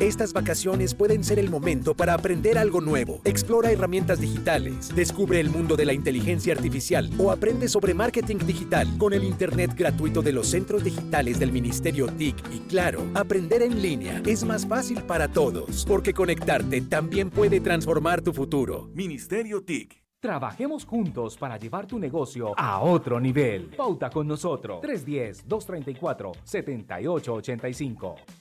Estas vacaciones pueden ser el momento para aprender algo nuevo. Explora herramientas digitales, descubre el mundo de la inteligencia artificial o aprende sobre marketing digital. Con el Internet gratuito de los centros digitales del Ministerio TIC y Claro, aprender en línea es más fácil para todos, porque conectarte también puede transformar tu futuro. Ministerio TIC. Trabajemos juntos para llevar tu negocio a otro nivel. Pauta con nosotros. 310-234-7885.